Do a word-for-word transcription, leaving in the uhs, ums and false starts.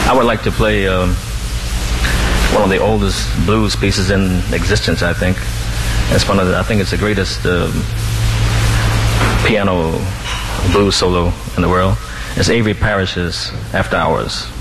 I would like to play um, one of the oldest blues pieces in existence, I think. It's one of the, I think it's the greatest um, piano blues solo in the world. It's Avery Parrish's After Hours.